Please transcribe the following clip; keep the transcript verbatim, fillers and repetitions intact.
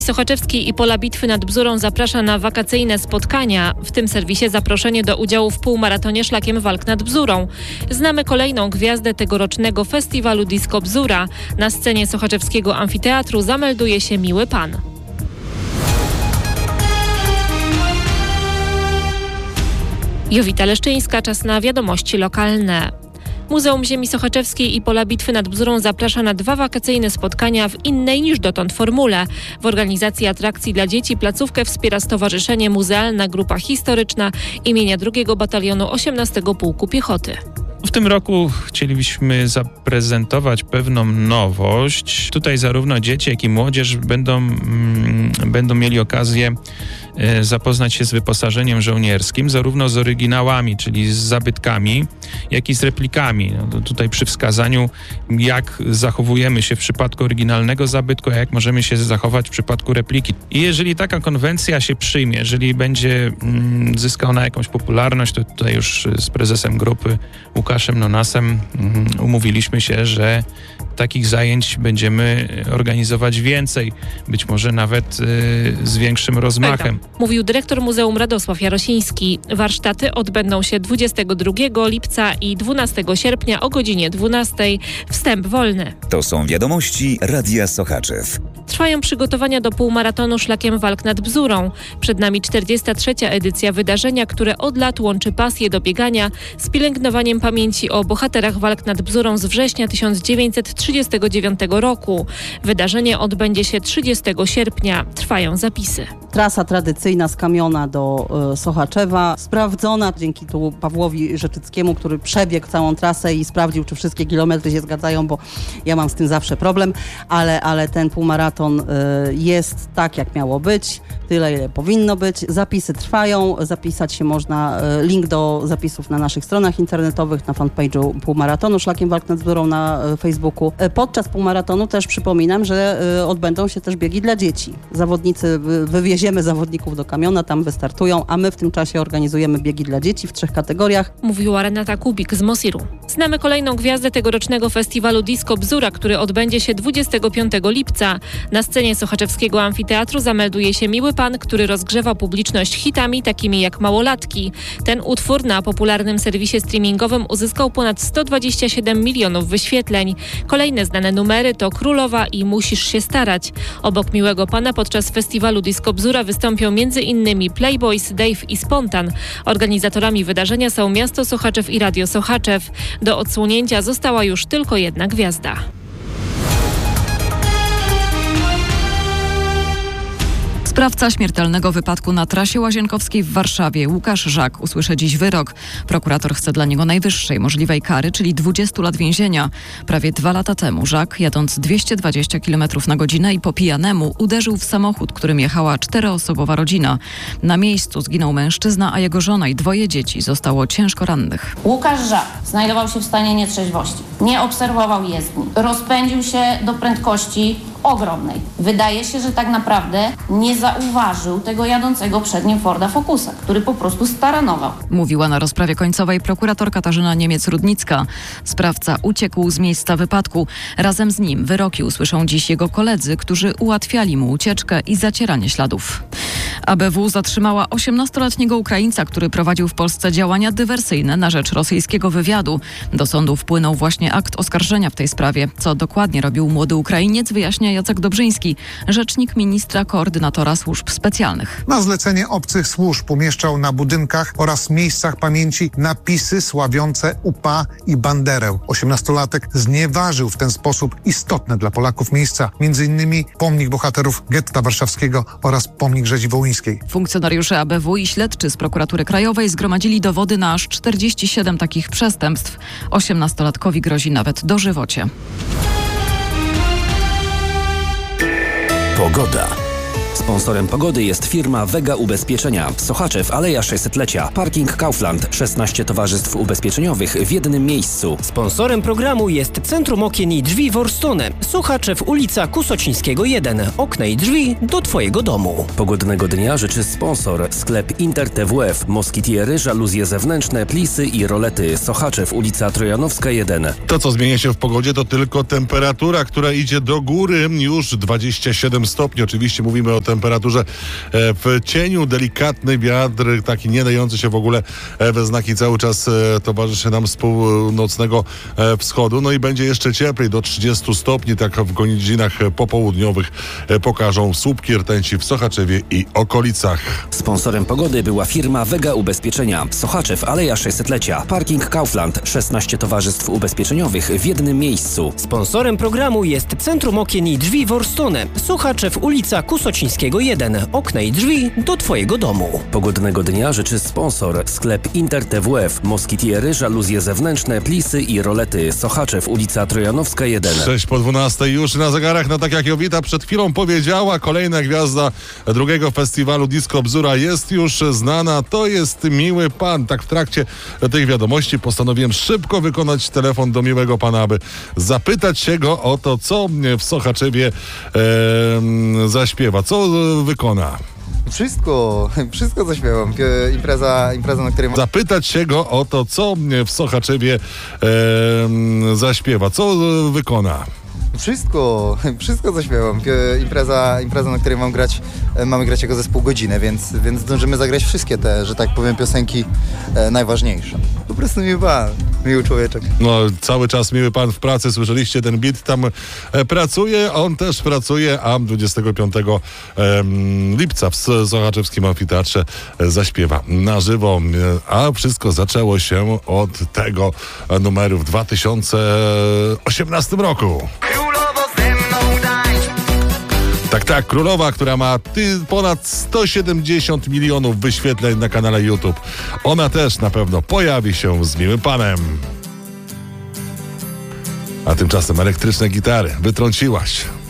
Sochaczewskiej i Pola Bitwy nad Bzurą zaprasza na wakacyjne spotkania. W tym serwisie zaproszenie do udziału w półmaratonie Szlakiem Walk nad Bzurą. Znamy kolejną gwiazdę tegorocznego festiwalu Disco Bzura. Na scenie sochaczewskiego amfiteatru zamelduje się miły pan. Jowita Leszczyńska, czas na wiadomości lokalne. Muzeum Ziemi Sochaczewskiej i Pola Bitwy nad Bzurą zaprasza na dwa wakacyjne spotkania w innej niż dotąd formule. W organizacji atrakcji dla dzieci placówkę wspiera Stowarzyszenie Muzealna Grupa Historyczna imienia drugiego Batalionu osiemnastego Pułku Piechoty. W tym roku chcielibyśmy zaprezentować pewną nowość. Tutaj zarówno dzieci, jak i młodzież będą, mm, będą mieli okazję e, zapoznać się z wyposażeniem żołnierskim, zarówno z oryginałami, czyli z zabytkami, jak i z replikami. No, to tutaj przy wskazaniu, jak zachowujemy się w przypadku oryginalnego zabytku, a jak możemy się zachować w przypadku repliki. I jeżeli taka konwencja się przyjmie, jeżeli będzie mm, zyskała ona jakąś popularność, to tutaj już z prezesem grupy Łukaszem Nonasem mm, umówiliśmy się, że takich zajęć będziemy organizować więcej, być może nawet y, z większym rozmachem. Mówił dyrektor Muzeum Radosław Jarosiński. Warsztaty odbędą się dwudziestego drugiego lipca i dwunastego sierpnia o godzinie dwunastej. Wstęp wolny. To są wiadomości Radia Sochaczew. Trwają przygotowania do półmaratonu Szlakiem Walk nad Bzurą. Przed nami czterdziesta trzecia edycja wydarzenia, które od lat łączy pasję do biegania z pielęgnowaniem pamięci o bohaterach walk nad Bzurą z września tysiąc dziewięćset trzydziestego dziewiątego roku. Wydarzenie odbędzie się trzydziestego sierpnia. Trwają zapisy. Trasa tradycyjna z Kamiona do y, Sochaczewa, sprawdzona dzięki tu Pawłowi Rzeczyckiemu, który przebiegł całą trasę i sprawdził, czy wszystkie kilometry się zgadzają, bo ja mam z tym zawsze problem, ale, ale ten półmaraton y, jest tak, jak miało być, tyle, ile powinno być. Zapisy trwają, zapisać się można, y, link do zapisów na naszych stronach internetowych, na fanpage'u półmaratonu Szlakiem Walk nad Bzurą na y, Facebooku. Y, podczas półmaratonu też przypominam, że y, odbędą się też biegi dla dzieci. Zawodnicy y, wywieziemy zawodników do Kamiona, tam wystartują, a my w tym czasie organizujemy biegi dla dzieci w trzech kategoriach. Mówiła Renata Kubik z Mosiru. Znamy kolejną gwiazdę tegorocznego festiwalu Disco Bzura, który odbędzie się dwudziestego piątego lipca. Na scenie sochaczewskiego amfiteatru zamelduje się miły pan, który rozgrzewa publiczność hitami takimi jak Małolatki. Ten utwór na popularnym serwisie streamingowym uzyskał ponad sto dwadzieścia siedem milionów wyświetleń. Kolejne znane numery to Królowa i Musisz się starać. Obok miłego pana podczas festiwalu Disco Bzura wystąpią m.in. Playboys, Dave i Spontan. Organizatorami wydarzenia są Miasto Sochaczew i Radio Sochaczew. Do odsłonięcia została już tylko jedna gwiazda. Sprawca śmiertelnego wypadku na trasie Łazienkowskiej w Warszawie, Łukasz Żak, usłyszy dziś wyrok. Prokurator chce dla niego najwyższej możliwej kary, czyli dwudziestu lat więzienia. Prawie dwa lata temu Żak, jadąc dwieście dwadzieścia kilometrów na godzinę i po pijanemu, uderzył w samochód, którym jechała czteroosobowa rodzina. Na miejscu zginął mężczyzna, a jego żona i dwoje dzieci zostało ciężko rannych. Łukasz Żak znajdował się w stanie nietrzeźwości. Nie obserwował jezdni. Rozpędził się do prędkości ogromnej. Wydaje się, że tak naprawdę nie zauważył tego jadącego przed nim Forda Focusa, który po prostu staranował. Mówiła na rozprawie końcowej prokurator Katarzyna Niemiec-Rudnicka. Sprawca uciekł z miejsca wypadku. Razem z nim wyroki usłyszą dziś jego koledzy, którzy ułatwiali mu ucieczkę i zacieranie śladów. A B W zatrzymała osiemnastoletniego Ukraińca, który prowadził w Polsce działania dywersyjne na rzecz rosyjskiego wywiadu. Do sądu wpłynął właśnie akt oskarżenia w tej sprawie. Co dokładnie robił młody Ukrainiec, wyjaśnia Jacek Dobrzyński, rzecznik ministra koordynatora służb specjalnych. Na zlecenie obcych służb umieszczał na budynkach oraz miejscach pamięci napisy sławiące U P A i Banderę. Osiemnastolatek znieważył w ten sposób istotne dla Polaków miejsca, między innymi pomnik bohaterów getta warszawskiego oraz pomnik rzezi wołyńskiej. Funkcjonariusze A B W i śledczy z prokuratury krajowej zgromadzili dowody na aż czterdzieści siedem takich przestępstw. Osiemnastolatkowi grozi nawet dożywocie. Pogoda. Sponsorem pogody jest firma Vega Ubezpieczenia. Sochaczew, Aleja sześćsetlecia. Parking Kaufland. szesnaście towarzystw ubezpieczeniowych w jednym miejscu. Sponsorem programu jest Centrum Okien i Drzwi Worstone. Sochaczew, ulica Kusocińskiego jeden. Okna i drzwi do Twojego domu. Pogodnego dnia życzy sponsor. Sklep Inter T W F. Moskitiery, żaluzje zewnętrzne, plisy i rolety. Sochaczew, ulica Trojanowska jeden. To, co zmienia się w pogodzie, to tylko temperatura, która idzie do góry. Już dwadzieścia siedem stopni. Oczywiście mówimy o temperaturze w cieniu. Delikatny wiatr, taki nie dający się w ogóle we znaki, cały czas towarzyszy nam z północnego wschodu. No i będzie jeszcze cieplej, do trzydziestu stopni, tak w godzinach popołudniowych pokażą słupki rtęci w Sochaczewie i okolicach. Sponsorem pogody była firma Vega Ubezpieczenia. Sochaczew, Aleja sześćsetlecia. Parking Kaufland. szesnaście towarzystw ubezpieczeniowych w jednym miejscu. Sponsorem programu jest Centrum Okien i Drzwi Worstone. Sochaczew, ulica Kusocińskiego jeden. Okna i drzwi do Twojego domu. Pogodnego dnia życzy sponsor. Sklep Inter T W F. Moskitiery, żaluzje zewnętrzne, plisy i rolety. Sochaczew, ulica Trojanowska jeden. sześć po dwunastej już na zegarach. No tak jak Jowita przed chwilą powiedziała, kolejna gwiazda drugiego festiwalu Disco Bzura jest już znana. To jest Miły Pan. Tak w trakcie tych wiadomości postanowiłem szybko wykonać telefon do Miłego Pana, aby zapytać się go o to, co w Sochaczewie e, zaśpiewa, co wykona. Wszystko, wszystko zaśpiewam. Impreza, impreza, na której... Zapytać się go o to, co w Sochaczewie e, zaśpiewa, co wykona. Wszystko, wszystko zaśpiewam. Impreza, impreza, na której mam grać, mamy grać jako zespół godzinę, więc, więc zdążymy zagrać wszystkie te, że tak powiem, piosenki e, najważniejsze. Po prostu miły pan, miły człowieczek. No, cały czas Miły Pan w pracy, słyszeliście, ten beat tam e, pracuje, on też pracuje, a dwudziestego piątego e, lipca w Sochaczewskim Amfiteatrze e, zaśpiewa na żywo, e, a wszystko zaczęło się od tego numeru w dwa tysiące osiemnastym roku. Tak, tak, Królowa, która ma ty, ponad sto siedemdziesiąt milionów wyświetleń na kanale YouTube. Ona też na pewno pojawi się z Miłym Panem. A tymczasem elektryczne gitary wytrąciłaś.